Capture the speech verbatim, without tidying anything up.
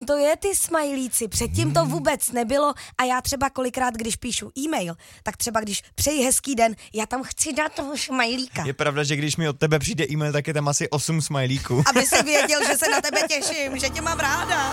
to je ty smajlíci, předtím to vůbec nebylo a já třeba kolikrát, když píšu e-mail, tak třeba když přeji hezký den, já tam chci dát toho smajlíka. Je pravda, že když mi od tebe přijde e-mail, tak je tam asi osm smajlíků. Aby si věděl, že se na tebe těším, že tě mám ráda.